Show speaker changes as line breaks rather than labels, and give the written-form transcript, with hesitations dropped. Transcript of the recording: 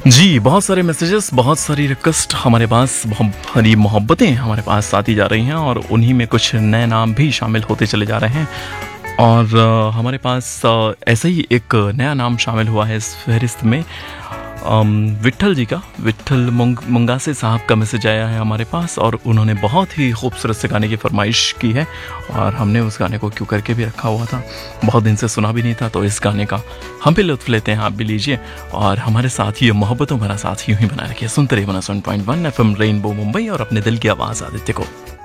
जी, बहुत सारे मैसेजेस, बहुत सारी रिक्वेस्ट हमारे पास, बहुत सारी मोहब्बतें हमारे पास आती जा रही हैं और उन्हीं में कुछ नए नाम भी शामिल होते चले जा रहे हैं। और हमारे पास ऐसे ही एक नया नाम शामिल हुआ है इस फ़हरिस्त में। विट्ठल जी का, विट्ठल मुंगासे साहब का मैसेज आया है हमारे पास और उन्होंने बहुत ही खूबसूरत से गाने की फरमाइश की है और हमने उस गाने को क्यों करके भी रखा हुआ था। बहुत दिन से सुना भी नहीं था, तो इस गाने का हम भी लुत्फ़ लेते हैं, आप भी लीजिए और हमारे साथ ही मोहब्बतों भरा साथ यूं ही बनाए रखिए। सुनते रहिए 101.1 FM रेनबो मुंबई और अपने दिल की आवाज़ आदित्य को।